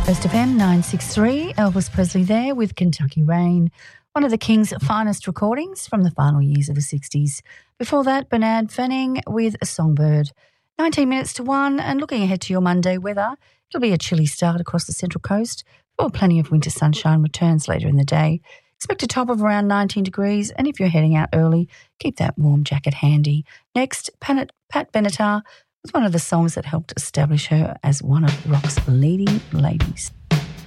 First FM 963, Elvis Presley there with Kentucky Rain, one of the King's finest recordings from the final years of the 60s. Before that, Bernard Fanning with A Songbird. 19 minutes to 1, and looking ahead to your Monday weather, it'll be a chilly start across the Central Coast, before plenty of winter sunshine returns later in the day. Expect a top of around 19 degrees, and if you're heading out early, keep that warm jacket handy. Next, Pat Benatar with one of the songs that helped establish her as one of rock's leading ladies.